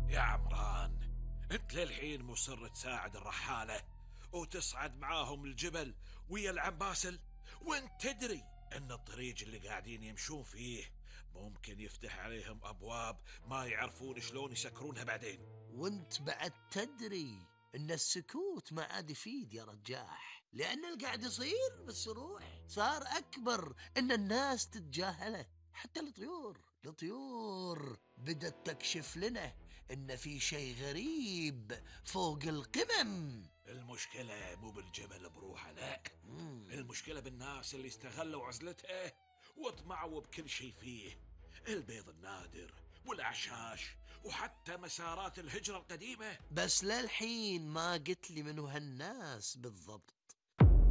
يا عمران، انت للحين مصر تساعد الرحالة وتصعد معاهم الجبل ويا العم باسل، وانت تدري ان الطريق اللي قاعدين يمشون فيه ممكن يفتح عليهم ابواب ما يعرفون شلون يسكرونها بعدين. وانت بعد تدري ان السكوت ما عاد يفيد يا رجاح، لان اللي قاعد يصير بالسروح صار اكبر ان الناس تتجاهله. حتى الطيور بدت تكشف لنا ان في شيء غريب فوق القمم. المشكلة مو بالجبل بروحه، لا، المشكلة بالناس اللي استغلوا عزلته وطمعوا بكل شيء فيه، البيض النادر والأعشاش وحتى مسارات الهجرة القديمة. بس للحين ما قلت لي منو هالناس بالضبط.